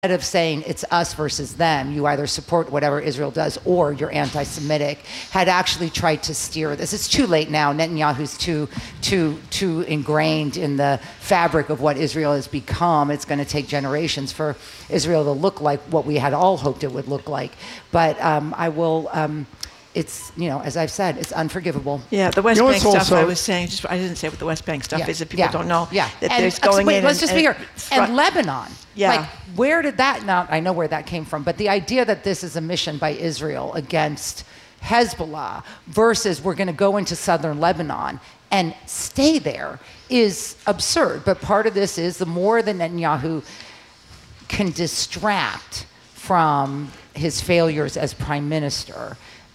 of saying it's us versus them, you either support whatever Israel does or you're anti-Semitic, had actually tried to steer this. It's too late now. Netanyahu's too ingrained in the fabric of what Israel has become. It's going to take generations for Israel to look like what we had all hoped it would look like. But it's, as I've said, it's unforgivable. Yeah, the West Bank stuff I was saying, I didn't say what the West Bank stuff is if people don't know. Yeah, that there's going in. Let's just be here. And Lebanon. Yeah. Like, where did that, now I know where that came from, but the idea that this is a mission by Israel against Hezbollah versus we're going to go into southern Lebanon and stay there is absurd. But part of this is the more that Netanyahu can distract from his failures as prime minister,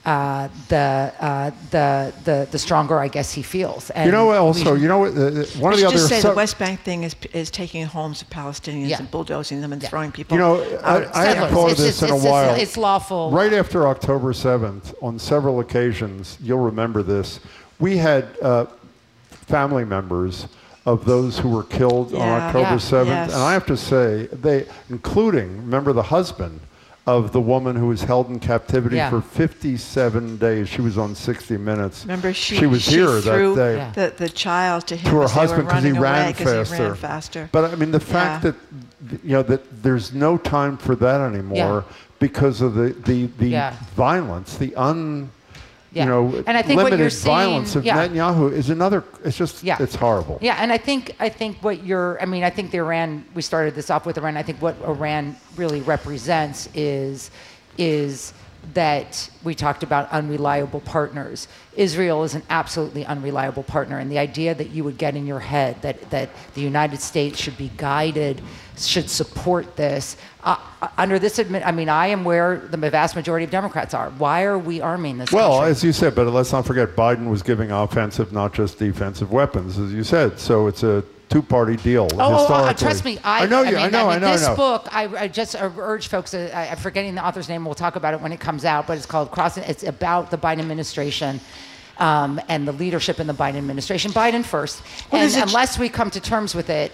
the stronger, I guess, he feels. And one of the other. Just say the West Bank thing is taking homes of Palestinians and bulldozing them and throwing people. I haven't thought of this in a while. It's lawful. Right after October 7th, on several occasions, you'll remember this. We had family members of those who were killed on October 7th, and I have to say, including, remember, the husband of the woman who was held in captivity for 57 days. She was on 60 Minutes. Remember, she was here threw that day. The child to him, to her husband because he ran faster. But I mean, the fact that that there's no time for that anymore because of the violence, the and I think limited what you're seeing, violence of Netanyahu is another. It's just it's horrible. Yeah, and I think what I think the Iran. We started this off with Iran. I think what Iran really represents is that we talked about unreliable partners. Israel is an absolutely unreliable partner, and the idea that you would get in your head that the United States should be guided, should support this under this I am where the vast majority of Democrats are. Why are we arming this country? As you said, but let's not forget Biden was giving offensive, not just defensive weapons, as you said. So it's a two-party deal. Trust me. I know. This book, I just urge folks. I'm forgetting the author's name. We'll talk about it when it comes out. But it's called Crossing. It's about the Biden administration and the leadership in the Biden administration. Biden first, and unless we come to terms with it,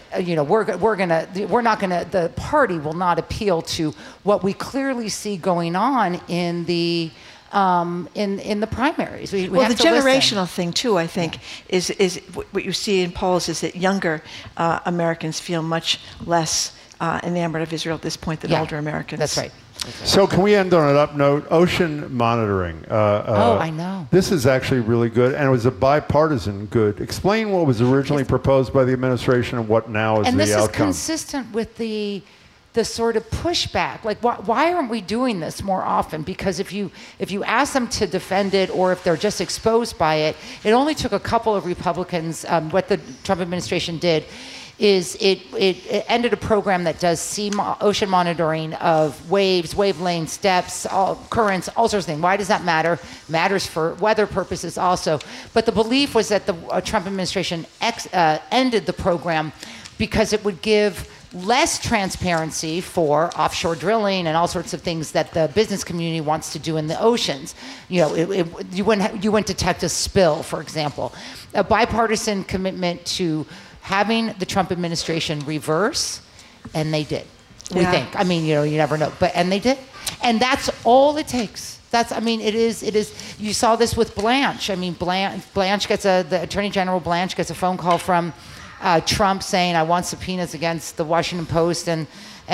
the party will not appeal to what we clearly see going on in the. In the primaries, we have the to generational listen. thing too. I think is what you see in polls is that younger Americans feel much less enamored of Israel at this point than older Americans. That's right. So can we end on an up note? Ocean monitoring. I know. This is actually really good, and it was a bipartisan good. Explain what was originally proposed by the administration and what now is the outcome. And this is consistent with the sort of pushback, like why aren't we doing this more often? Because if you ask them to defend it, or if they're just exposed by it, it only took a couple of Republicans. What the Trump administration did is it ended a program that does ocean monitoring of waves, wave lanes, depths, currents, all sorts of things. Why does that matter? Matters for weather purposes also. But the belief was that the Trump administration ended the program because it would give less transparency for offshore drilling and all sorts of things that the business community wants to do in the oceans. You wouldn't detect a spill, for example. A bipartisan commitment to having the Trump administration reverse, and they did. We think. You never know, and they did, and that's all it takes. It is. You saw this with Blanche. Blanche gets the Attorney General Blanche gets a phone call from Trump saying, "I want subpoenas against the Washington Post and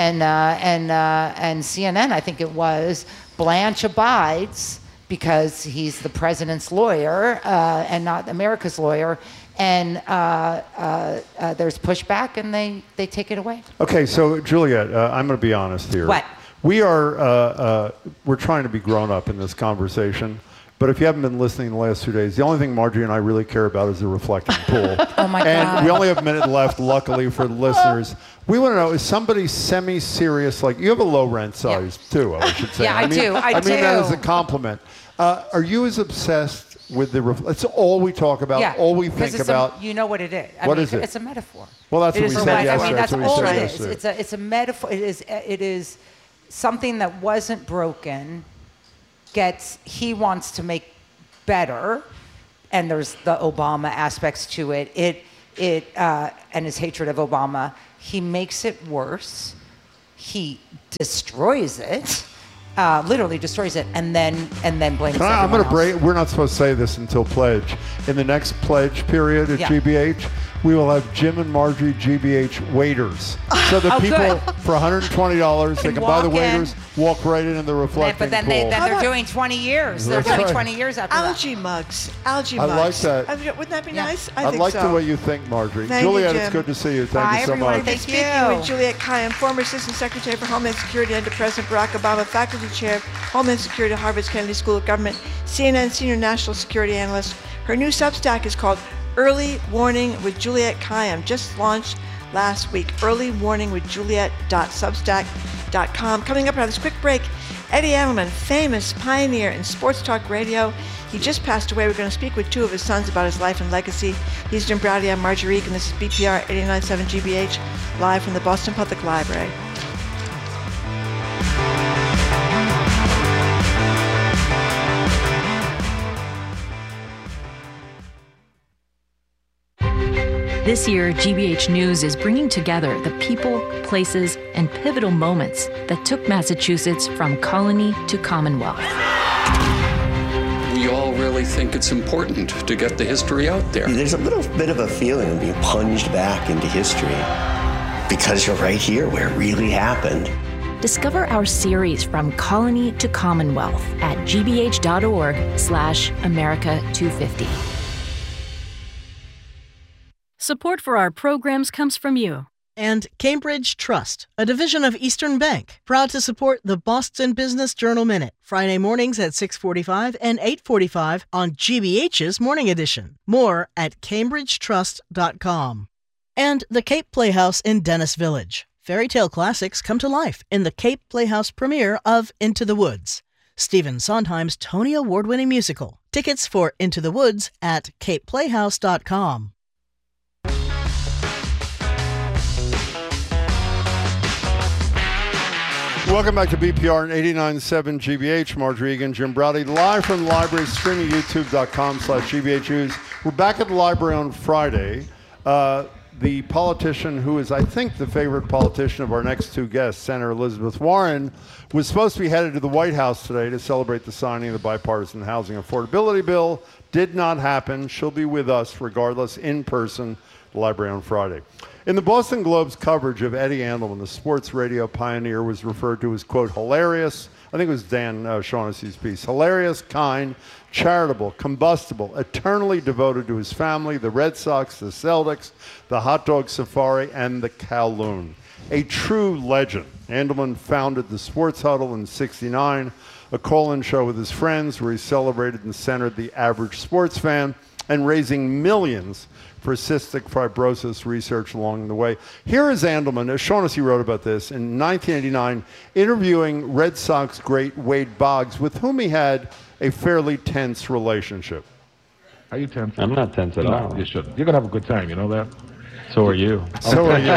CNN." I think it was. Blanche abides because he's the president's lawyer and not America's lawyer. And there's pushback, and they take it away. Okay, so Juliette, I'm going to be honest here. What? We are we're trying to be grown up in this conversation. But if you haven't been listening the last 2 days, the only thing Marjorie and I really care about is the reflecting pool. Oh my God. And we only have a minute left, luckily for the listeners. We want to know, is somebody semi-serious? Like, you have a low rent size, too, I should say. I do. I mean that as a compliment. Are you as obsessed with the... That's all we talk about, all we think about. You know what it is. What is it? It's a metaphor. Well, that's what we said yesterday. That's all it is. It's a metaphor. It is something that wasn't broken... he wants to make better, and there's the Obama aspects to it. And his hatred of Obama, he makes it worse. he destroys it. Literally destroys it, and then blames everyone I'm going to else. break. We're not supposed to say this until pledge. In the next pledge period at GBH, we will have Jim and Marjorie GBH waiters. So the people for $120, they can buy the waiters, walk right into the reflecting But then pool. they're doing 20 years. They're doing 20 years after Algae that. mugs. I like that. Wouldn't that be nice? I like the way you think, Marjorie. Thank you, Juliet, Jim. it's good to see you. Thank you so everyone. much. Thank Speaking you. with Juliette Kayyem, former Assistant Secretary for Homeland Security under President Barack Obama, Faculty Chair of Homeland Security at Harvard's Kennedy School of Government, CNN Senior National Security Analyst. Her new Substack is called Early Warning with Juliette Kayyem, just launched last week. Early Warning with Juliette.substack.com. Coming up after this quick break, Eddie Edelman, famous pioneer in sports talk radio. He just passed away. We're going to speak with two of his sons about his life and legacy. He's Jim Braude. I'm Marjorie Egan. This is BPR 89.7 GBH, live from the Boston Public Library. This year, GBH News is bringing together the people, places, and pivotal moments that took Massachusetts from colony to Commonwealth. We all really think it's important to get the history out there. There's a little bit of a feeling of being plunged back into history because you're right here where it really happened. Discover our series From Colony to Commonwealth at gbh.org/America250. Support for our programs comes from you. And Cambridge Trust, a division of Eastern Bank, proud to support the Boston Business Journal Minute, Friday mornings at 6:45 and 8:45 on GBH's Morning Edition. More at cambridgetrust.com. And the Cape Playhouse in Dennis Village. Fairy tale classics come to life in the Cape Playhouse premiere of Into the Woods, Stephen Sondheim's Tony Award-winning musical. Tickets for Into the Woods at capeplayhouse.com. Welcome back to BPR and 89.7 GBH. Marjorie Egan, Jim Braude, live from the library, streaming youtube.com/GBHnews. We're back at the library on Friday. The politician who is, I think, the favorite politician of our next two guests, Senator Elizabeth Warren, was supposed to be headed to the White House today to celebrate the signing of the bipartisan housing affordability bill. Did not happen. She'll be with us regardless in person at the library on Friday. In the Boston Globe's coverage of Eddie Andelman, the sports radio pioneer was referred to as, quote, hilarious. I think it was Dan Shaughnessy's piece. Hilarious, kind, charitable, combustible, eternally devoted to his family, the Red Sox, the Celtics, the hot dog safari, and the Kowloon. A true legend. Andelman founded the Sports Huddle in '69, a call-in show with his friends where he celebrated and centered the average sports fan and raising millions for cystic fibrosis research along the way. Here is Andelman, as Shaughnessy wrote about this, in 1989, interviewing Red Sox great Wade Boggs, with whom he had a fairly tense relationship. Are you tense? I'm not tense at all. You shouldn't. You're going to have a good time, you know that? So are you. So are you.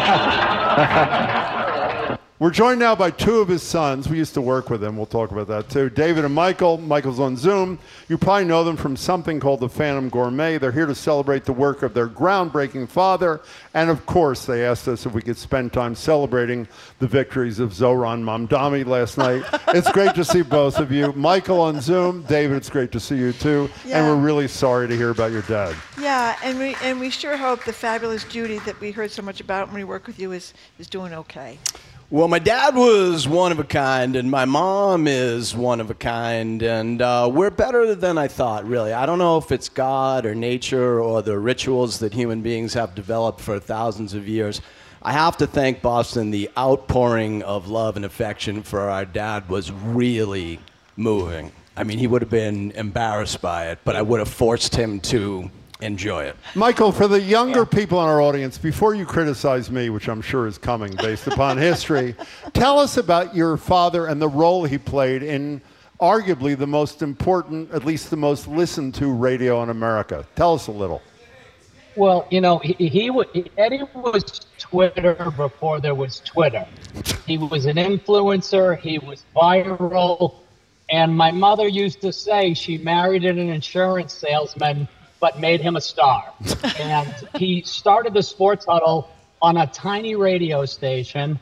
We're joined now by two of his sons. We used to work with them. We'll talk about that too. David and Michael. Michael's on Zoom. You probably know them from something called the Phantom Gourmet. They're here to celebrate the work of their groundbreaking father. And of course, they asked us if we could spend time celebrating the victories of Zohran Mamdani last night. It's great to see both of you. Michael on Zoom. David, it's great to see you too. Yeah. And we're really sorry to hear about your dad. Yeah, and we sure hope the fabulous Judy that we heard so much about when we work with you is doing okay. Well, my dad was one of a kind, and my mom is one of a kind, and we're better than I thought, really. I don't know if it's God or nature or the rituals that human beings have developed for thousands of years. I have to thank Boston. The outpouring of love and affection for our dad was really moving. I mean, he would have been embarrassed by it, but I would have forced him to enjoy it. Michael, for the younger people in our audience, before you criticize me, which I'm sure is coming based upon history, tell us about your father and the role he played in arguably the most important, at least the most listened to radio in America. Tell us a little. Well, you know, Eddie was Twitter before there was Twitter. He was an influencer. He was viral. And my mother used to say she married an insurance salesman but made him a star. And he started the Sports Huddle on a tiny radio station,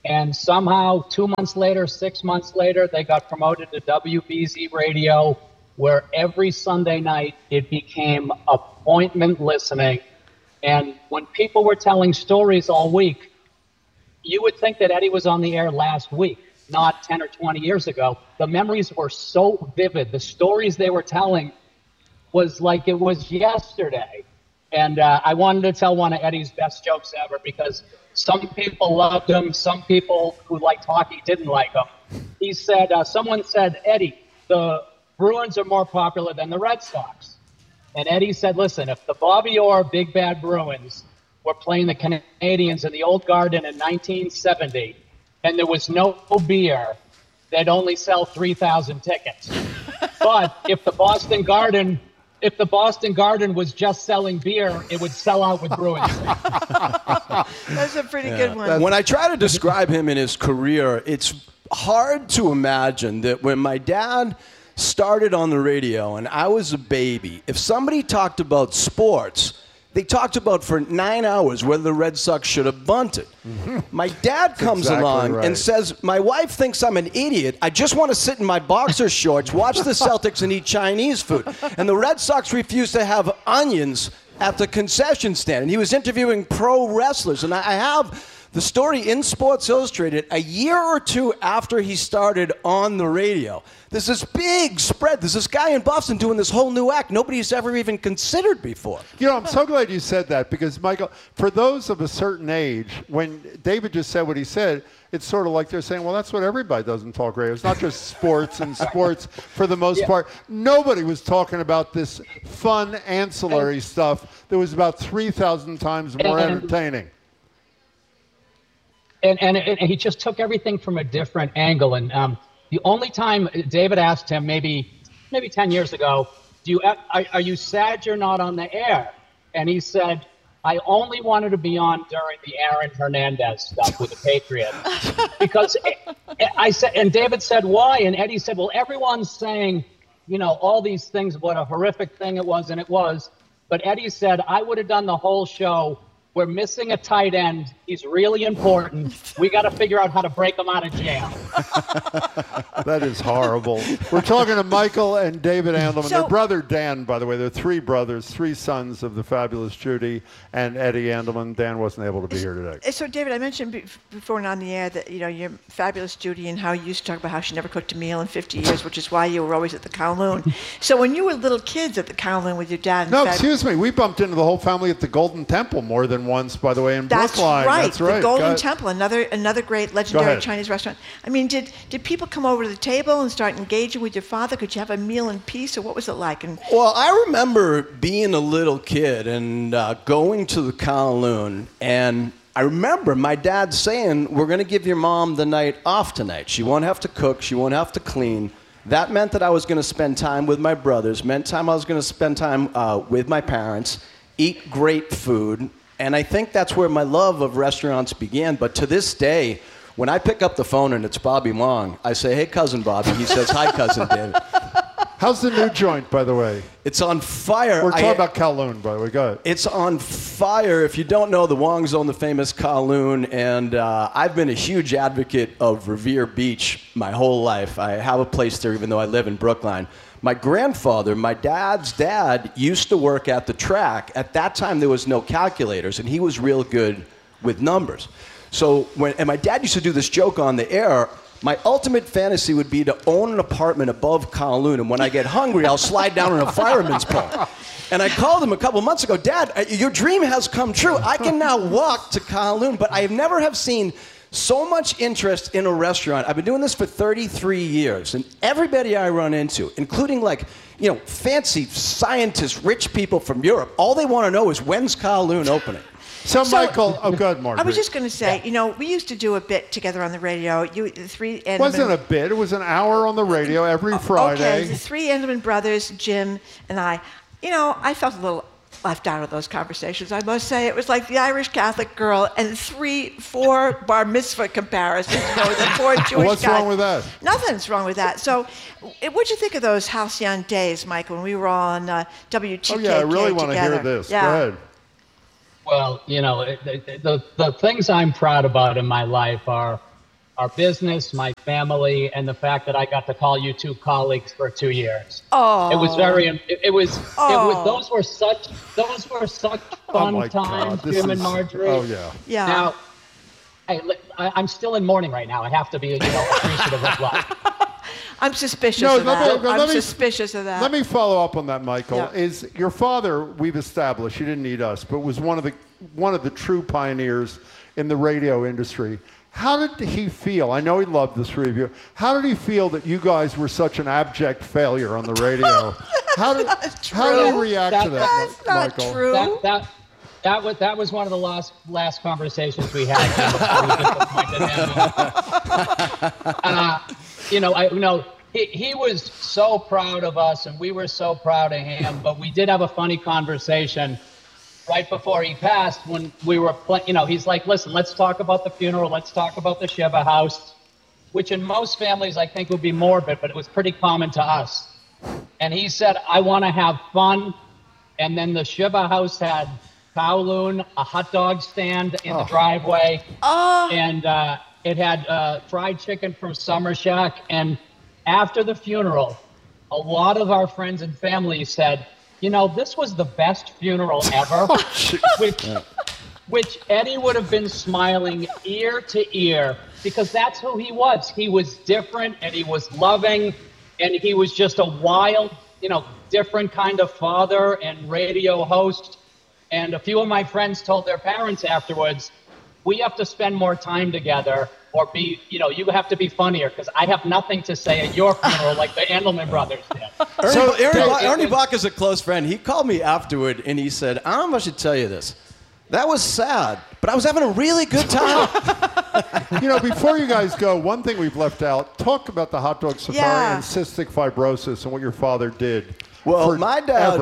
And somehow 2 months later, 6 months later, they got promoted to WBZ Radio, where every Sunday night it became appointment listening. And when people were telling stories all week, you would think that Eddie was on the air last week, not 10 or 20 years ago. The memories were so vivid. The stories they were telling was like it was yesterday. And I wanted to tell one of Eddie's best jokes ever, because some people loved him, some people who liked hockey didn't like him. He said, someone said, Eddie, the Bruins are more popular than the Red Sox. And Eddie said, listen, if the Bobby Orr Big Bad Bruins were playing the Canadiens in the Old Garden in 1970 and there was no beer, they'd only sell 3,000 tickets. But if the Boston Garden was just selling beer, it would sell out with Bruins. That's a pretty good one. When I try to describe him in his career, it's hard to imagine that when my dad started on the radio and I was a baby, if somebody talked about sports, they talked about for 9 hours whether the Red Sox should have bunted. Mm-hmm. My dad comes along and says, my wife thinks I'm an idiot. I just want to sit in my boxer shorts, watch the Celtics, and eat Chinese food. And the Red Sox refused to have onions at the concession stand. And he was interviewing pro wrestlers. And I have the story in Sports Illustrated a year or two after he started on the radio. There's this big spread. There's this guy in Boston doing this whole new act nobody's ever even considered before. You know, I'm so glad you said that, because, Michael, for those of a certain age, when David just said what he said, it's sort of like they're saying, well, that's what everybody does in talk radio. It's not just sports, and sports, for the most part. Nobody was talking about this fun ancillary stuff that was about 3,000 times more entertaining. And he just took everything from a different angle. And the only time David asked him, maybe 10 years ago, are you sad you're not on the air? And he said, I only wanted to be on during the Aaron Hernandez stuff with the Patriots. Because I said, and David said, why? And Eddie said, well, everyone's saying, you know, all these things, what a horrific thing it was, and it was. But Eddie said, I would have done the whole show. We're missing a tight end. He's really important. We got to figure out how to break him out of jail. That is horrible. We're talking to Michael and David Andelman. Their brother Dan, by the way. They're three brothers, three sons of the fabulous Judy and Eddie Andelman. Dan wasn't able to be here today. So, David, I mentioned before and on the air that, you know, your fabulous Judy and how you used to talk about how she never cooked a meal in 50 years, which is why you were always at the Kowloon. So when you were little kids at the Kowloon with your dad... No, excuse me. We bumped into the whole family at the Golden Temple more than once, by the way, in Brookline. That's right. The Golden Temple, another great legendary Chinese restaurant. I mean, did people come over to the table and start engaging with your father? Could you have a meal in peace, or what was it like? Well, I remember being a little kid and going to the Kowloon, and I remember my dad saying, we're going to give your mom the night off tonight. She won't have to cook. She won't have to clean. That meant that I was going to spend time with my brothers, meant I was going to spend time with my parents, eat great food. And I think that's where my love of restaurants began. But to this day, when I pick up the phone and it's Bobby Long, I say, hey, Cousin Bobby. He says, hi, Cousin David. How's the new joint, by the way? It's on fire. We're talking about Kowloon, by the way. Go ahead. It's on fire. If you don't know, the Wongs own the famous Kowloon, and I've been a huge advocate of Revere Beach my whole life. I have a place there, even though I live in Brookline. My grandfather, my dad's dad, used to work at the track. At that time, there was no calculators, and he was real good with numbers. So and my dad used to do this joke on the air. My ultimate fantasy would be to own an apartment above Kowloon, and when I get hungry, I'll slide down in a fireman's pole. And I called him a couple months ago, Dad, your dream has come true. I can now walk to Kowloon, but I never have seen so much interest in a restaurant. I've been doing this for 33 years, and everybody I run into, including fancy scientists, rich people from Europe, all they want to know is when's Kowloon opening? So Michael, go ahead, Margaret. I was just going to say, we used to do a bit together on the radio. It wasn't a bit. It was an hour on the radio every Friday. Okay, the three Andelman brothers, Jim and I. I felt a little left out of those conversations, I must say. It was like the Irish Catholic girl and 3-4 bar mitzvah comparisons, the 4 Jewish guys. What's wrong with that? Nothing's wrong with that. So what'd you think of those halcyon days, Michael, when we were all on WTKK? Oh, yeah, I really want to hear this. Yeah. Go ahead. Well, the things I'm proud about in my life are our business, my family, and the fact that I got to call you two colleagues for 2 years. Oh, it was very. It was. Those were such fun times, Jim and Marjorie. Oh yeah. Yeah. Now, I'm still in mourning right now. I have to be, appreciative of life. I'm suspicious of that. I'm suspicious of that. Let me follow up on that, Michael. Yeah. Is your father, we've established, he didn't need us, but was one of the true pioneers in the radio industry. How did he feel? I know he loved this review. How did he feel that you guys were such an abject failure on the radio? How did he react to that, That's not true. That was one of the last conversations we had before we disappointed him. He was so proud of us, and we were so proud of him. But we did have a funny conversation right before he passed when we were he's like, listen, let's talk about the funeral. Let's talk about the Shiva house, which in most families I think would be morbid, but it was pretty common to us. And he said, I want to have fun. And then the Shiva house had Kowloon, a hot dog stand in the driveway. And it had fried chicken from Summer Shack. And after the funeral, a lot of our friends and family said, this was the best funeral ever, which Eddie would have been smiling ear to ear because that's who he was. He was different and he was loving and he was just a wild, different kind of father and radio host. And a few of my friends told their parents afterwards, we have to spend more time together or be, you have to be funnier because I have nothing to say at your funeral like the Andelman brothers did. Ernie Bach is a close friend. He called me afterward and he said, I don't know if I should tell you this. That was sad, but I was having a really good time. Before you guys go, one thing we've left out, talk about the hot dog safari and cystic fibrosis and what your father did. Well, my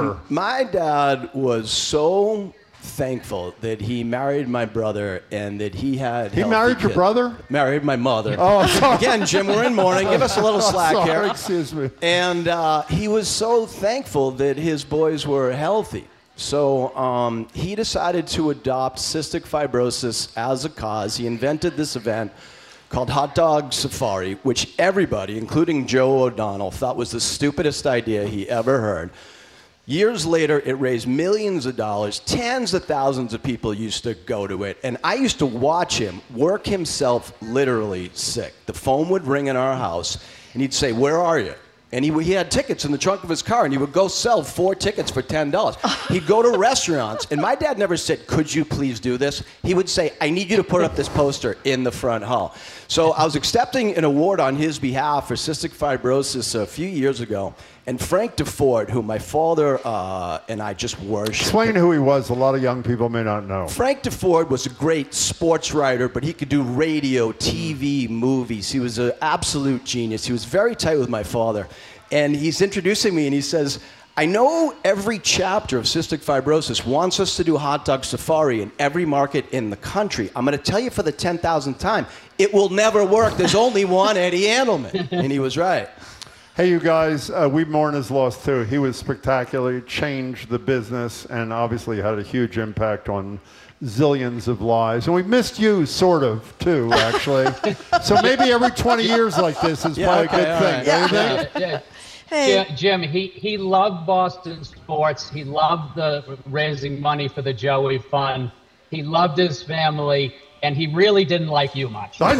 dad was so thankful that he married my brother and that he had He married your brother? Married my mother. Oh, sorry. Again, Jim, we're in mourning. Give us a little slack here. Excuse me. And he was so thankful that his boys were healthy. So he decided to adopt cystic fibrosis as a cause. He invented this event called Hot Dog Safari, which everybody, including Joe O'Donnell, thought was the stupidest idea he ever heard. Years later, it raised millions of dollars. Tens of thousands of people used to go to it. And I used to watch him work himself literally sick. The phone would ring in our house, and he'd say, where are you? And he had tickets in the trunk of his car, and he would go sell 4 tickets for $10. He'd go to restaurants, and my dad never said, could you please do this? He would say, I need you to put up this poster in the front hall. So I was accepting an award on his behalf for cystic fibrosis a few years ago, and Frank DeFord, who my father and I just worshiped. Explain who he was. A lot of young people may not know. Frank DeFord was a great sports writer, but he could do radio, TV, movies. He was an absolute genius. He was very tight with my father. And he's introducing me, and he says, I know every chapter of cystic fibrosis wants us to do Hot Dog Safari in every market in the country. I'm going to tell you for the 10,000th time, it will never work. There's only one Eddie Andelman. And he was right. Hey, you guys, we mourn his loss, too. He was spectacular, changed the business, and obviously had a huge impact on zillions of lives. And we missed you, sort of, too, actually. So maybe every 20 years like this is probably a good thing. Don't you think? Yeah. Hey. Jim, he loved Boston sports. He loved raising money for the Joey Fund. He loved his family. And he really didn't like you much. By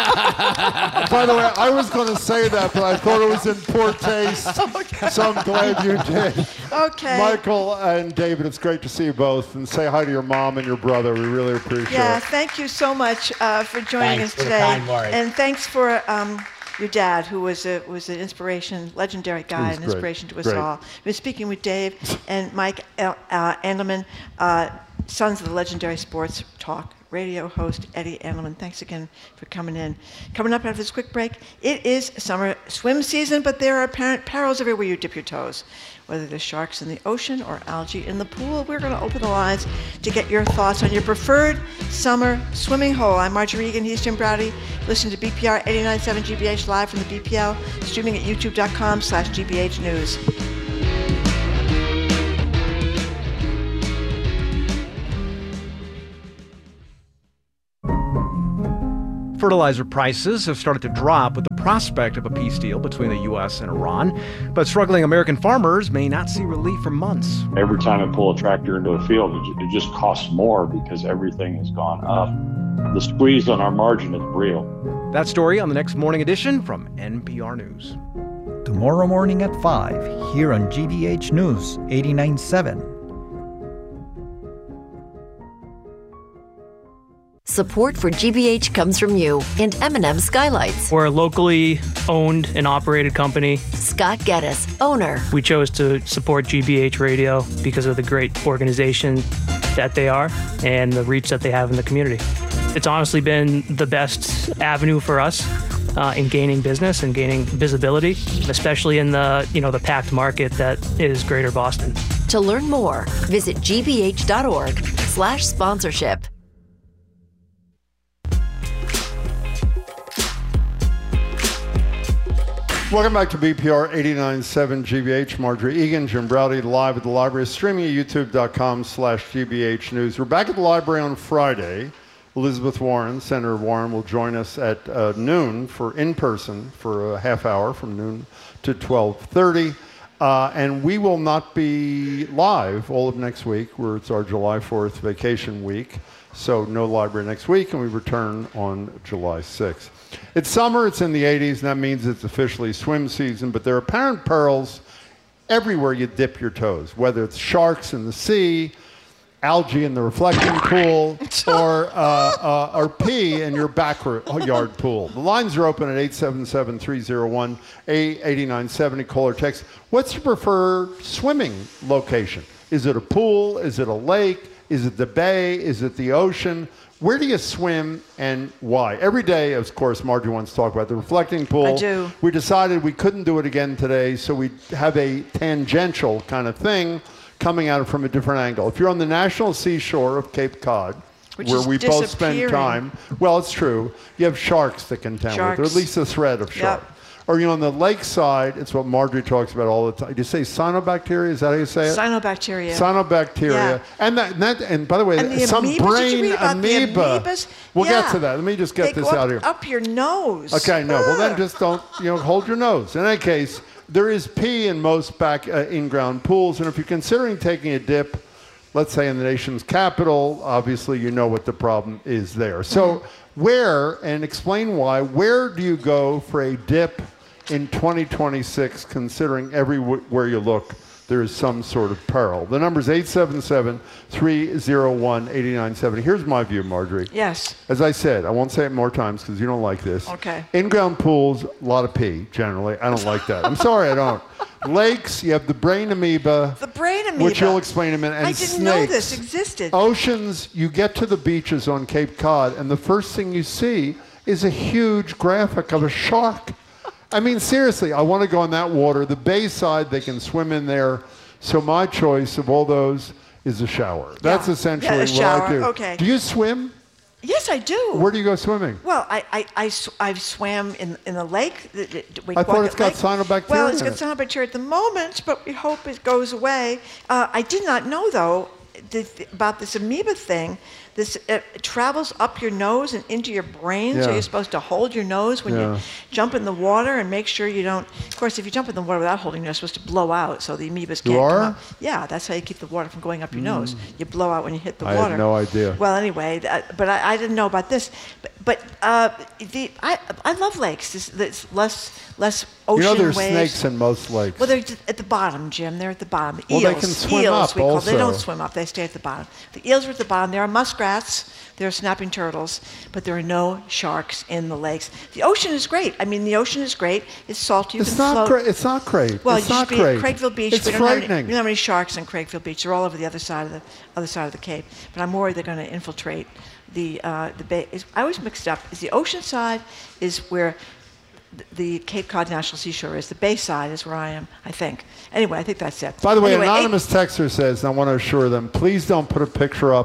the way, I was going to say that, but I thought it was in poor taste. Okay. So I'm glad you did. Okay. Michael and David, it's great to see you both. And say hi to your mom and your brother. We really appreciate it. Yeah, thank you so much for joining us today. Kind words. And thanks for your dad, who was an inspiration, legendary guy, an inspiration to us all. We've been speaking with Dave and Mike Andelman, sons of the legendary sports talk radio host Eddie Andelman. Thanks again for coming in. Coming up after this quick break, it is summer swim season, but there are apparent perils everywhere you dip your toes. Whether there's sharks in the ocean or algae in the pool, we're going to open the lines to get your thoughts on your preferred summer swimming hole. I'm Marjorie Egan. He's Jim Browdy. Listen to BPR 89.7 GBH live from the BPL, streaming at youtube.com/GBH News. Fertilizer prices have started to drop with the prospect of a peace deal between the U.S. and Iran, but struggling American farmers may not see relief for months. Every time I pull a tractor into a field, it just costs more because everything has gone up. The squeeze on our margin is real. That story on the next Morning Edition from NPR News. Tomorrow morning at 5 here on GBH News 89.7. Support for GBH comes from you and M&M Skylights. We're a locally owned and operated company. Scott Geddes, owner. We chose to support GBH Radio because of the great organization that they are and the reach that they have in the community. It's honestly been the best avenue for us in gaining business and gaining visibility, especially in the packed market that is Greater Boston. To learn more, visit gbh.org/sponsorship. Welcome back to BPR 89.7 GBH. Marjorie Egan, Jim Browdy, live at the library, streaming at youtube.com/GBH News. We're back at the library on Friday. Elizabeth Warren, Senator Warren, will join us at noon for in-person for a half hour from noon to 12:30. And we will not be live all of next week, where it's our July 4th vacation week. So no library next week, and we return on July 6th. It's summer, it's in the 80s, and that means it's officially swim season, but there are apparent perils everywhere you dip your toes, whether it's sharks in the sea, algae in the reflecting pool, or pee in your backyard pool. The lines are open at 877-301-8970. Call or text. What's your preferred swimming location? Is it a pool? Is it a lake? Is it the bay? Is it the ocean? Where do you swim and why? Every day, of course, Marjorie wants to talk about the reflecting pool. I do. We decided we couldn't do it again today, so we have a tangential kind of thing coming at it from a different angle. If you're on the national seashore of Cape Cod, where we both spend time, well, it's true, you have sharks that contaminate, or at least a threat of shark. Yep. Or, on the lakeside, it's what Marjorie talks about all the time. Do you say cyanobacteria? Is that how you say it? Cyanobacteria. Cyanobacteria. Yeah. And by the way, some amoebas, brain amoeba. We'll get to that. Let me just get this out here. Up your nose. Okay, no. Well, then just don't, hold your nose. In any case, there is pee in most in-ground pools. And if you're considering taking a dip, let's say in the nation's capital, obviously you know what the problem is there. So where, and explain why, where do you go for a dip in 2026, considering everywhere you look, there is some sort of peril? The number is 877-301-8970. Here's my view, Marjorie. Yes. As I said, I won't say it more times because you don't like this. Okay. In-ground pools, a lot of pee, generally. I don't like that. I'm sorry, I don't. Lakes, you have the brain amoeba. The brain amoeba. Which you'll explain in a minute. And I didn't snakes. know this existed. Oceans, you get to the beaches on Cape Cod, and the first thing you see is a huge graphic of a shark. I mean, seriously, I want to go in that water. The bayside, they can swim in there. So my choice of all those is a shower. That's essentially what I do. Okay. Do you swim? Yes, I do. Where do you go swimming? Well, I've swam in the lake. I thought it's got cyanobacteria. Well, it's got cyanobacteria at the moment, but we hope it goes away. I did not know, though, about this amoeba thing. It travels up your nose and into your brain, so you're supposed to hold your nose when you jump in the water and make sure you don't. Of course, if you jump in the water without holding, you're supposed to blow out, so the amoebas can't come up. Yeah, that's how you keep the water from going up your nose. You blow out when you hit the water. I had no idea. Well, anyway, but I didn't know about this. But I love lakes. It's less ocean there's waves. Snakes in most lakes. Well, they're at the bottom, Jim. They're at the bottom. Well, eels. They can swim eels, up we call also. They don't swim up. They stay at the bottom. The eels are at the bottom. There are muskrats. There are snapping turtles. But there are no sharks in the lakes. The ocean is great. I mean, the ocean is great. It's salty. It's not great. It's not great. Well, it's you not should be great. at Craigville Beach. It's frightening. We don't have any sharks in Craigville Beach. They're all over the other side of the Cape. But I'm worried they're going to infiltrate the bay. I always mixed up. The ocean side is where the Cape Cod National Seashore is. The bay side is where I am, I think. Anyway, I think that's it. By the way, anonymous texter says, and I want to assure them, please don't put a picture up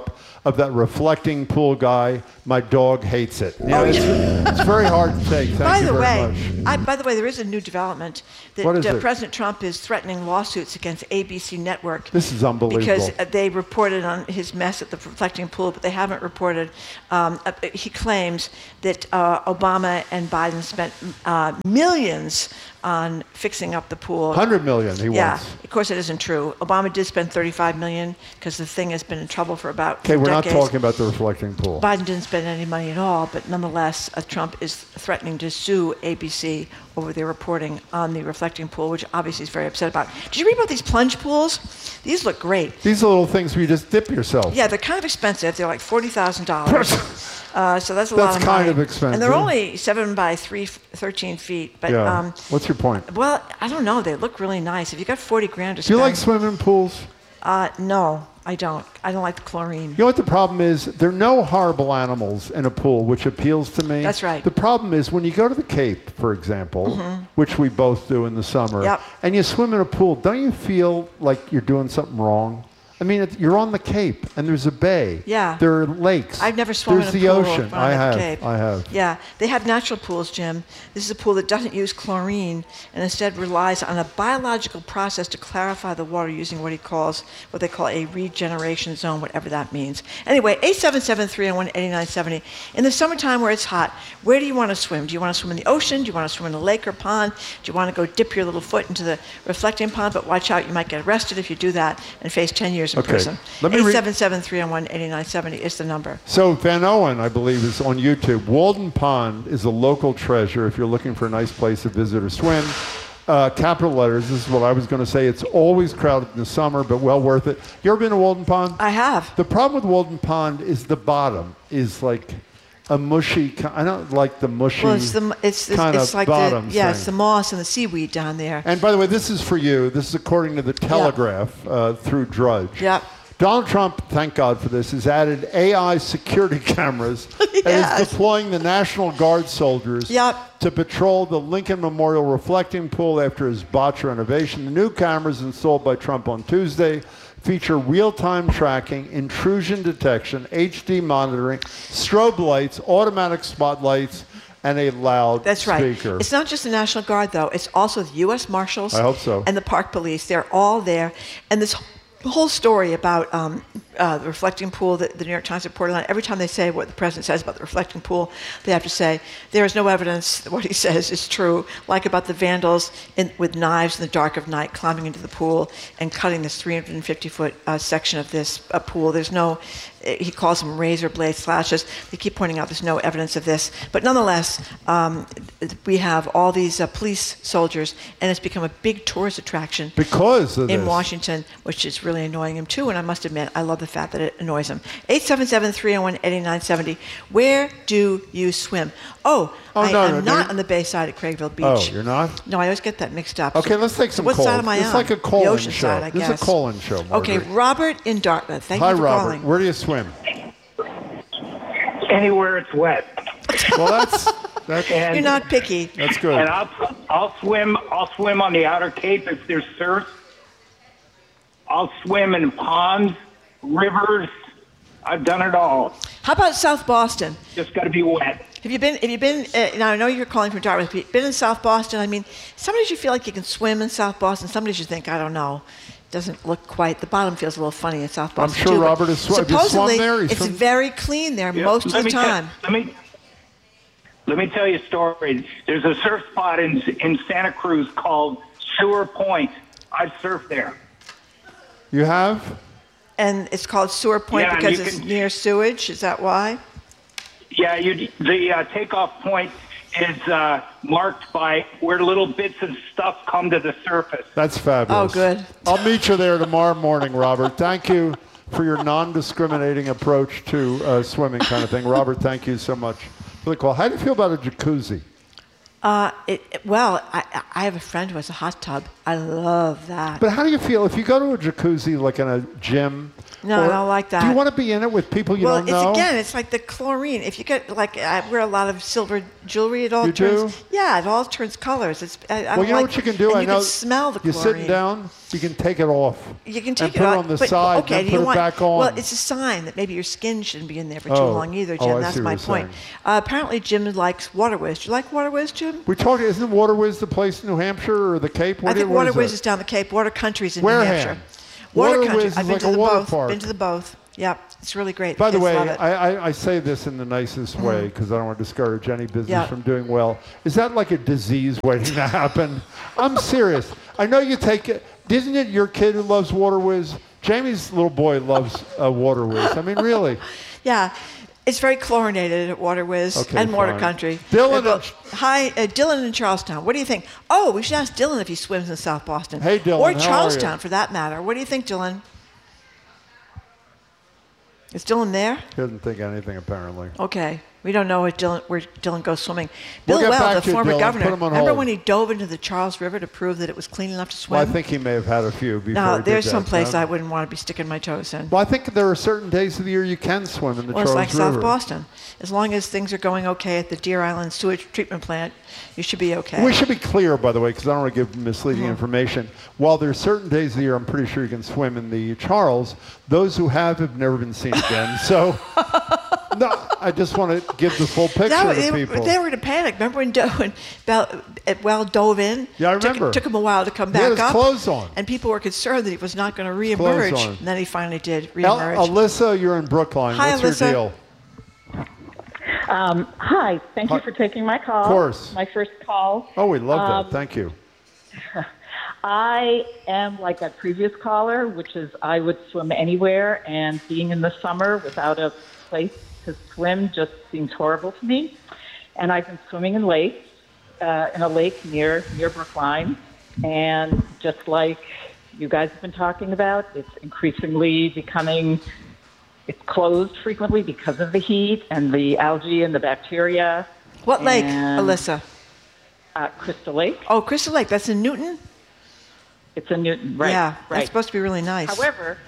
of that reflecting pool guy, my dog hates it. It's very hard to take. Thank you very much. By the way, there is a new development that President Trump is threatening lawsuits against ABC Network. This is unbelievable. Because they reported on his mess at the reflecting pool, but they haven't reported. He claims that Obama and Biden spent millions on fixing up the pool. 100 million he wants. Yeah, of course it isn't true. Obama did spend 35 million because the thing has been in trouble for about Okay, we're decades. not talking about the reflecting pool. Biden didn't spend any money at all, but nonetheless, Trump is threatening to sue ABC over their reporting on the reflecting pool, which obviously he's very upset about. Did you read about these plunge pools? These look great. These are little things where you just dip yourself. Yeah, they're kind of expensive. They're like $40,000. So that's a lot of money. That's kind of expensive. And they're only 7 by 13 feet. But yeah. What's your point? Well, I don't know. They look really nice. If you got 40 grand to Do spend. you like swimming pools? No, I don't. I don't like the chlorine. You know what the problem is? There are no horrible animals in a pool, which appeals to me. That's right. The problem is when you go to the Cape, for example, which we both do in the summer, and you swim in a pool, don't you feel like you're doing something wrong? I mean, you're on the Cape, and there's a bay. Yeah. There are lakes. I've never swum in a pool. There's the ocean. I have. I have. Yeah. They have natural pools, Jim. This is a pool that doesn't use chlorine and instead relies on a biological process to clarify the water using what they call a regeneration zone, whatever that means. Anyway, 877-301-8970. In the summertime where it's hot, where do you want to swim? Do you want to swim in the ocean? Do you want to swim in a lake or pond? Do you want to go dip your little foot into the reflecting pond? But watch out, you might get arrested if you do that and face 10 years in prison. 877-301-8970 is the number. So Van Owen, I believe, is on YouTube. Walden Pond is a local treasure if you're looking for a nice place to visit or swim. Capital letters, this is what I was going to say. It's always crowded in the summer, but well worth it. You ever been to Walden Pond? I have. The problem with Walden Pond is the bottom is like a mushy, I don't like the mushy it's like bottom thing. It's the moss and the seaweed down there. And by the way, this is for you. This is according to the Telegraph through Drudge. Yep. Donald Trump, thank God for this, has added AI security cameras and is deploying the National Guard soldiers to patrol the Lincoln Memorial reflecting pool after his botched renovation. The new cameras installed by Trump on Tuesday feature real-time tracking, intrusion detection, HD monitoring, strobe lights, automatic spotlights, and a loud speaker. It's not just the National Guard, though. It's also the U.S. Marshals I hope so. And the Park Police. They're all there. And this whole story about the reflecting pool that the New York Times reported on, every time they say what the president says about the reflecting pool, they have to say, there is no evidence that what he says is true, like about the vandals with knives in the dark of night climbing into the pool and cutting this 350-foot section of this pool. There's no, he calls them razor blade slashes. They keep pointing out there's no evidence of this. But nonetheless, we have all these police soldiers, and it's become a big tourist attraction in Washington, which is really annoying him too. And I must admit, I love the fact that it annoys him. 877-301-8970. Where do you swim? I'm not on the bay side at Craigville Beach. Oh, you're not? No, I always get that mixed up. Okay, let's take some calls. What side am I on? It's like a call-in ocean show. Side, I guess. This is a call-in show, Margaret. Okay, Robert in Dartmouth. Thank you for Robert. calling. Where do you swim? Anywhere it's wet. Well, that's you're not picky. That's good. And I'll swim on the outer Cape if there's surf. I'll swim in ponds, rivers. I've done it all. How about South Boston? Just got to be wet. Have you been, now I know you're calling from Dartmouth, have you been in South Boston? I mean, some days you feel like you can swim in South Boston. Some days you think, I don't know, doesn't look quite, the bottom feels a little funny in South Boston. I'm sure too, Robert has swum. Supposedly, there. it's very clean there most of the time. Let me tell you a story. There's a surf spot in Santa Cruz called Sewer Point. I've surfed there. You have? And it's called Sewer Point because it's near sewage. Is that why? Yeah, the takeoff point is marked by where little bits of stuff come to the surface. That's fabulous. Oh, good. I'll meet you there tomorrow morning, Robert. Thank you for your non-discriminating approach to swimming kind of thing. Robert, thank you so much for the call. How do you feel about a jacuzzi? Well, I have a friend who has a hot tub. I love that. But how do you feel if you go to a jacuzzi like in a gym? No, I don't like that. Do you want to be in it with people you don't know? Well, it's like the chlorine. If you get, like, I wear a lot of silver jewelry, it all you turns. Do? Yeah, it all turns colors. Well, you know what you can do? And I know. You can smell the chlorine. You're sitting down. You can take it off. You can take it off. on the side. Okay, and put it back on. Well, it's a sign that maybe your skin shouldn't be in there for too long either, Jim. That's my point. Apparently, Jim likes Water Whiz. Do you like Water Whiz, Jim? We told you, isn't Water Whiz the place in New Hampshire or the Cape? I think Water Whiz is down the Cape. Water Country's in New Hampshire. Water Whiz is like a water park. Been to the both. Yep, it's really great. By the way, I say this in the nicest way because I don't want to discourage any business from doing well. Is that like a disease waiting to happen? I'm serious. I know you take it. Isn't it your kid who loves Water Whiz? Jamie's little boy loves Water Whiz. I mean, really. Yeah. It's very chlorinated at Water Whiz and Water Country. Dylan. Hi, Dylan in Charlestown. What do you think? Oh, we should ask Dylan if he swims in South Boston. Hey, Dylan. Or Charlestown, for that matter. What do you think, Dylan? Is Dylan there? He doesn't think anything, apparently. Okay. We don't know where Dylan goes swimming. Bill We'll Weld, the former governor, remember hold. when he dove into the Charles River to prove that it was clean enough to swim? Well, I think he may have had a few before No, he there's did some that. place I wouldn't want to be sticking my toes in. Well, I think there are certain days of the year you can swim in the Charles Well, it's like River. South Boston. As long as things are going okay at the Deer Island Sewage Treatment Plant, you should be okay. We should be clear, by the way, because I don't want to give misleading information. While there's certain days of the year I'm pretty sure you can swim in the Charles, those who have never been seen again. So... No, I just want to give the full picture to people. They were in a panic. Remember when Weld dove in? Yeah, I remember. Took him a while to come back up. He had his clothes on. And people were concerned that he was not going to reemerge. And then he finally did reemerge. Alyssa, you're in Brookline. Hi, What's Alyssa. your deal? Hi. Thank you for taking my call. Of course. My first call. Oh, we love that. Thank you. I am like that previous caller, which is I would swim anywhere, and being in the summer without a place to swim just seems horrible to me. And I've been swimming in lakes, in a lake near Brookline, and just like you guys have been talking about, it's increasingly it's closed frequently because of the heat and the algae and the bacteria. What lake, Alyssa? Crystal Lake. Oh, Crystal Lake. That's in Newton? It's in Newton, right? Yeah, right. That's supposed to be really nice. However,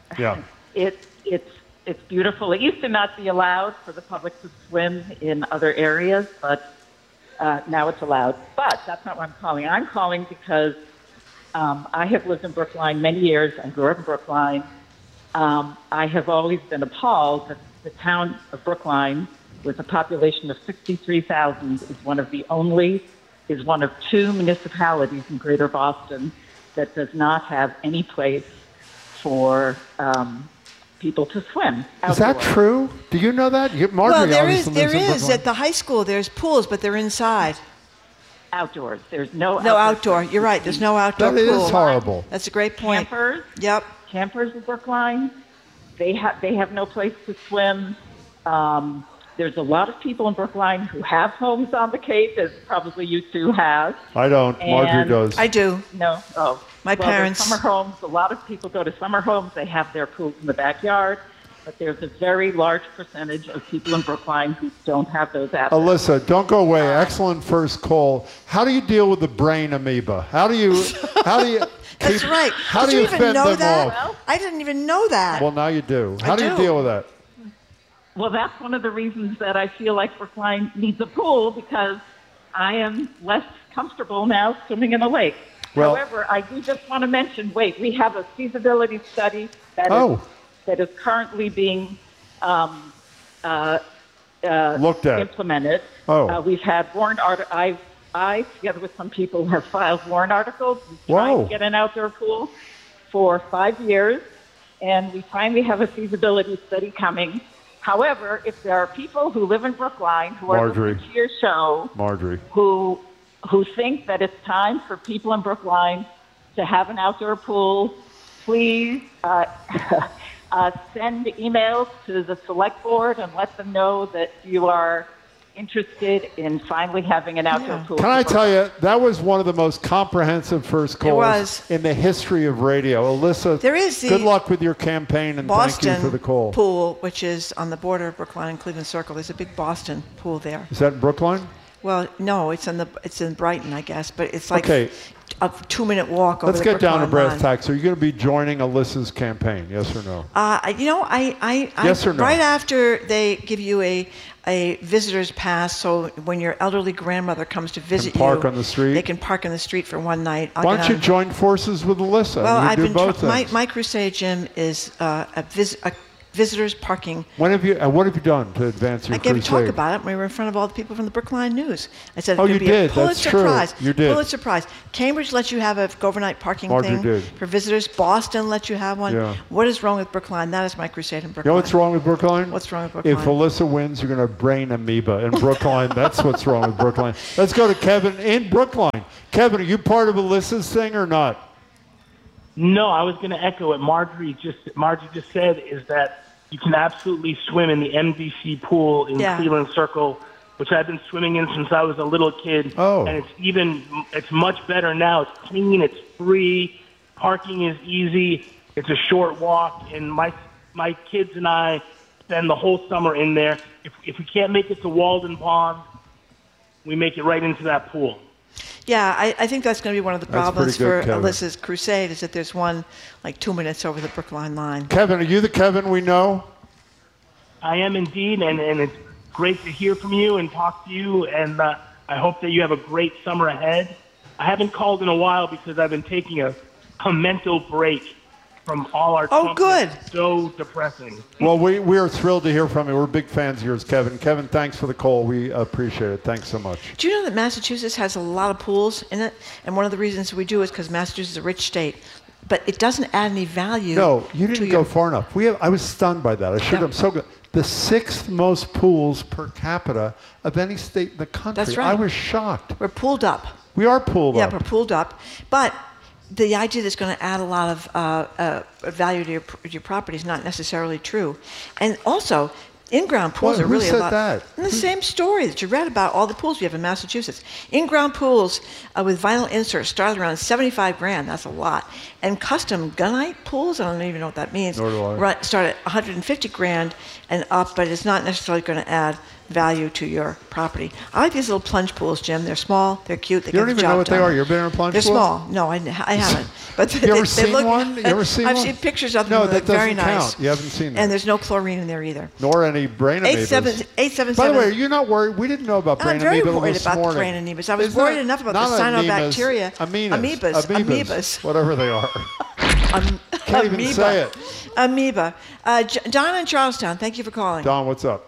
it's beautiful. It used to not be allowed for the public to swim in other areas, but now it's allowed. But that's not what I'm calling. I'm calling because I have lived in Brookline many years. I grew up in Brookline. I have always been appalled that the town of Brookline, with a population of 63,000, is one of two municipalities in Greater Boston that does not have any place for people to swim. Outdoors. Is that true? Do you know that? Well, there is at the high school. There's pools, but they're inside. Outdoors. There's no outdoor. You're right. There's no outdoor pool. That is horrible. That's a great point. Campers. Yep. Campers in Brookline. They have no place to swim. There's a lot of people in Brookline who have homes on the Cape, as probably you two have. I don't. Marjorie does. I do. No. Oh. My parents. Summer homes. A lot of people go to summer homes. They have their pools in the backyard. But there's a very large percentage of people in Brookline who don't have those assets. Alyssa, don't go away. Excellent first call. How do you deal with the brain amoeba? How do you That's right. How do you fend them off? I didn't even know that. Well, now you do. How do you deal with that? Well, that's one of the reasons that I feel like Brookline needs a pool, because I am less comfortable now swimming in a lake. Well, however, I do just want to mention, we have a feasibility study that is currently being looked at, implemented. We've had warrant articles. I, together with some people, have filed warrant articles trying to get an outdoor pool for 5 years, and we finally have a feasibility study coming. However, if there are people who live in Brookline who are listening to your show, who think that it's time for people in Brookline to have an outdoor pool, please send emails to the select board and let them know that you are interested in finally having an outdoor pool. Can I tell you, that was one of the most comprehensive first calls in the history of radio. Alyssa, there is good luck with your campaign, and Boston thank you for the call. Pool, which is on the border of Brookline and Cleveland Circle. There's a big Boston pool there. Is that in Brookline? Well, no, it's in Brighton, I guess, but it's like a 2-minute walk over Let's the get down to Brookline brass line. tacks. Are you going to be joining Alyssa's campaign? Yes or no? Yes or no? Right after they give you a visitor's pass, so when your elderly grandmother comes to visit you, park on the street? They can park on the street for one night. Why don't you join forces with Alyssa? Well, you I've do been both things. my crusade, Jim, is a visitors parking. What have you done to advance your I gave crusade? a talk about it when we were in front of all the people from the Brookline News. I said, Oh, it's you going to be a did. That's Pulitzer true. Prize. You did. Pulitzer Prize. Cambridge lets you have a overnight parking Marjorie thing did. for visitors. Boston lets you have one. Yeah. What is wrong with Brookline? That is my crusade in You Brookline. know what's wrong with Brookline? What's wrong with Brookline? If Alyssa wins, you're going to brain amoeba in Brookline. That's what's wrong with Brookline. Let's go to Kevin in Brookline. Kevin, are you part of Alyssa's thing or not? No, I was going to echo what Marjorie just said, is that you can absolutely swim in the MDC pool in Cleveland Circle, which I've been swimming in since I was a little kid. Oh. And it's much better now. It's clean, it's free, parking is easy, it's a short walk, and my kids and I spend the whole summer in there. If we can't make it to Walden Pond, we make it right into that pool. Yeah, I think that's going to be one of the That's problems pretty good, for Kevin. Alyssa's crusade is that there's one like 2 minutes over the Brookline line. Kevin, are you the Kevin we know? I am indeed, and it's great to hear from you and talk to you, and I hope that you have a great summer ahead. I haven't called in a while because I've been taking a mental break from all our Trump. Good. It's so depressing. Well, we are thrilled to hear from you. We're big fans of yours, Kevin. Kevin, thanks for the call. We appreciate it. Thanks so much. Do you know that Massachusetts has a lot of pools in it? And one of the reasons we do is because Massachusetts is a rich state. But it doesn't add any value. No, you didn't go far enough. I was stunned by that. I'm so good. The 6th most pools per capita of any state in the country. That's right. I was shocked. We're pooled up. We are pooled up. Yeah, we're pooled up. But the idea that it's going to add a lot of value to your property is not necessarily true. And also, in-ground pools are really who said a lot. That? In the same story that you read about all the pools we have in Massachusetts. In-ground pools with vinyl inserts start around $75,000. That's a lot. And custom gunite pools, I don't even know what that means. Nor do I. Start at $150,000 and up, but it's not necessarily going to add value to your property. I like these little plunge pools, Jim. They're small, they're cute, they You don't get the even job know what done. they are. You ever been in a plunge They're pool? small. No, I haven't. But You ever seen one? You ever seen I've one? seen pictures of No, them. that They're very doesn't nice. count. You haven't seen them. And there's no chlorine in there either. Nor any brain amoebas. 877. By the way, are you not worried? We didn't know about brain I'm very amoeba worried this about morning. the brain amoebas. I was It's worried not- enough about not the cyanobacteria. Amoebas. Whatever they are. Can't even Amoeba. say it. Amoeba. Don in Charlestown, thank you for calling. Don, what's up?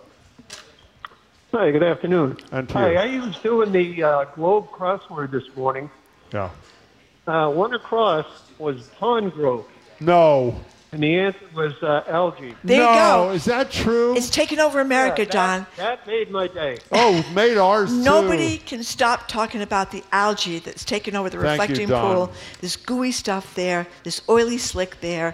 Hi, good afternoon. And to Hi, you. I was doing the Globe crossword this morning. Yeah. One across was pond growth, No. and the answer was algae. There you go. Is that true? It's taken over America, Don. That made my day. Oh, made ours too. Nobody can stop talking about the algae that's taken over the Thank you, reflecting Don. pool. This gooey stuff there, this oily slick there.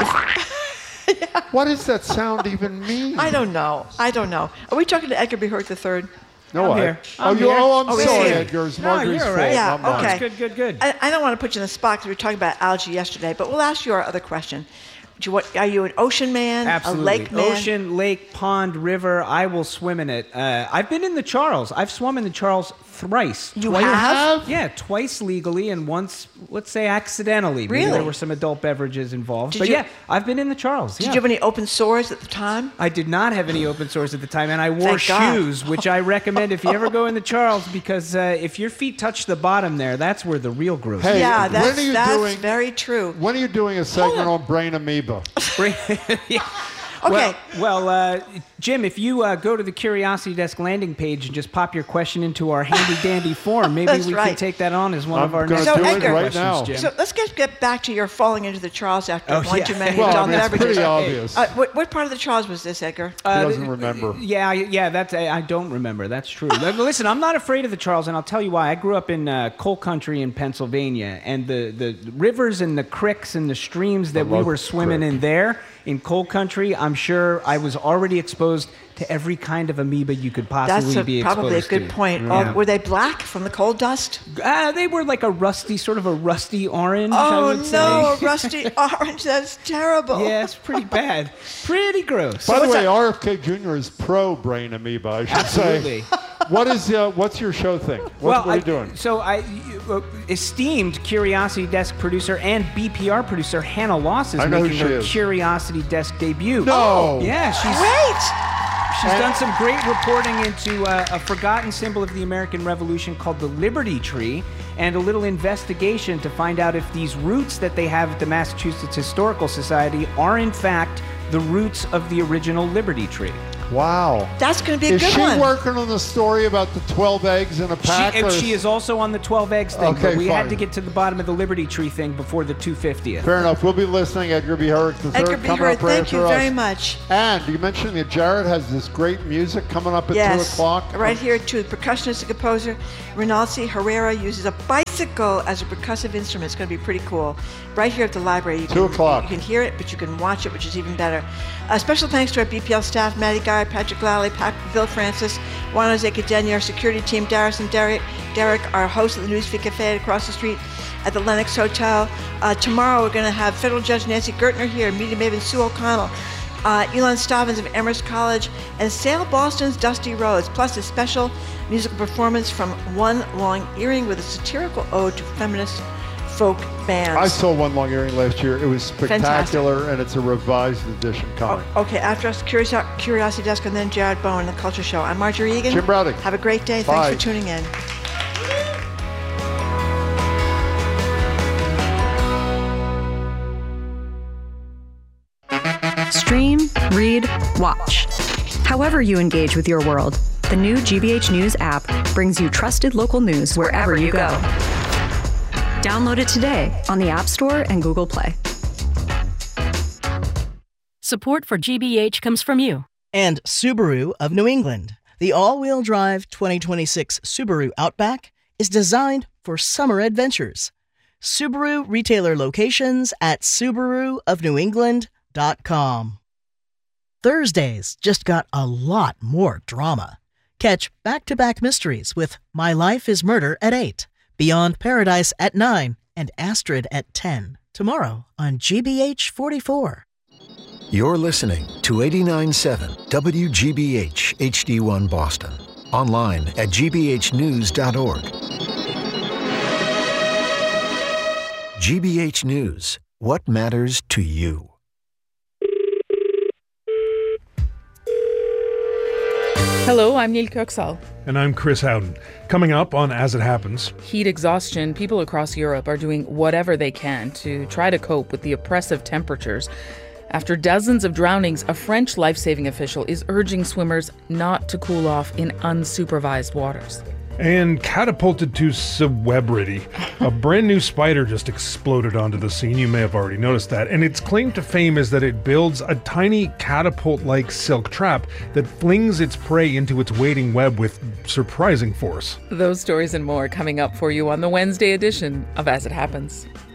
What does that sound even mean? I don't know. Are we talking to Edgar B. Hurt III? No, I'm here. I'm he's sorry, here. Edgar. It's No, Marjorie's you're all fault, right. Yeah, not mine. okay. Good. I don't want to put you in the spot because we were talking about algae yesterday, but we'll ask you our other question. Are you an ocean man? Absolutely. A lake man? Ocean, lake, pond, river. I will swim in it. I've been in the Charles. I've swum in the Charles thrice. You have? Yeah, twice legally and once, let's say, accidentally. Maybe Really? there were some adult beverages involved. Did But you- yeah, I've been in the Charles. Did yeah. you have any open sores at the time? I did not have any open sores at the time, and I wore Thank God. shoes, which I recommend if you ever go in the Charles, because if your feet touch the bottom there, that's where the real growth Hey, is. Yeah, when are that's you very true. When are you doing a segment on brain amoeba? Okay. Well, Jim, if you go to the Curiosity Desk landing page and just pop your question into our handy-dandy form, maybe That's we right. can take that on as one of our gonna next So, do it Edgar, right questions, now. Jim. So let's get back to your falling into the Charles after Oh, one yeah. too many Well, I adult mean, it's beverages. pretty obvious. What part of the Charles was this, Edgar? He doesn't remember. Yeah, that's I don't remember. That's true. Listen, I'm not afraid of the Charles, and I'll tell you why. I grew up in coal country in Pennsylvania, and the rivers and the creeks and the streams that we love were swimming crick. in there, in cold country, I'm sure I was already exposed to every kind of amoeba you could possibly be exposed to. Probably a good point. Yeah. Were they black from the coal dust? They were like a rusty orange, Oh, I would say. no, rusty orange. That's terrible. Yeah, it's pretty bad. Pretty gross. By the way, RFK Jr. is pro-brain amoeba, I should Absolutely. say. What's your show thing? What are you doing? So esteemed Curiosity Desk producer and BPR producer Hannah Loss is making her Curiosity Desk debut. No! Yeah, she's done some great reporting into a forgotten symbol of the American Revolution called the Liberty Tree, and a little investigation to find out if these roots that they have at the Massachusetts Historical Society are in fact the roots of the original Liberty Tree. Wow. That's going to be a good one. Is she working on the story about the 12 eggs in a pack? She is also on the 12 eggs thing, but we had to get to the bottom of the Liberty Tree thing before the 250th. Fair enough. We'll be listening. Edgar B. Hurwitz III Edgar B. coming Hurwitz, up right thank you very much. And you mentioned that Jared has this great music coming up at 2 o'clock. Right here at 2. The percussionist and composer Rinaldi Herrera uses a bicycle as a percussive instrument. It's going to be pretty cool. Right here at the library. 2 o'clock. You can hear it, but you can watch it, which is even better. Special thanks to our BPL staff, Maddie Guy, Patrick Lally, Bill Francis, Juan Jose Cadena, our security team, Darius and Derek, our host of the Newsfeed Cafe across the street at the Lenox Hotel. Tomorrow we're going to have federal judge Nancy Gertner here, media maven Sue O'Connell, Elon Stavins of Amherst College, and Sale Boston's Dusty Rhodes, plus a special musical performance from One Long Earring with a satirical ode to feminist folk bands. I saw One Long Earring last year. It was spectacular, Fantastic. and it's a revised edition coming. Okay, after us, Curiosity Desk, and then Jared Bowen, The Culture Show. I'm Marjorie Egan. Jim Browning. Have a great day. Bye. Thanks for tuning in. Stream, read, watch. However you engage with your world, the new GBH News app brings you trusted local news wherever you go. Download it today on the App Store and Google Play. Support for GBH comes from you. And Subaru of New England. The all-wheel drive 2026 Subaru Outback is designed for summer adventures. Subaru retailer locations at SubaruofNewEngland.com. Thursdays just got a lot more drama. Catch back-to-back mysteries with My Life is Murder at 8. Beyond Paradise at 9, and Astrid at 10. Tomorrow on GBH 44. You're listening to 89.7 WGBH HD1 Boston. Online at gbhnews.org. GBH News. What matters to you? Hello, I'm Neil Köksal. And I'm Chris Howden. Coming up on As It Happens. Heat exhaustion. People across Europe are doing whatever they can to try to cope with the oppressive temperatures. After dozens of drownings, a French life-saving official is urging swimmers not to cool off in unsupervised waters. And catapulted to celebrity. A brand new spider just exploded onto the scene. You may have already noticed that. And its claim to fame is that it builds a tiny catapult-like silk trap that flings its prey into its waiting web with surprising force. Those stories and more coming up for you on the Wednesday edition of As It Happens.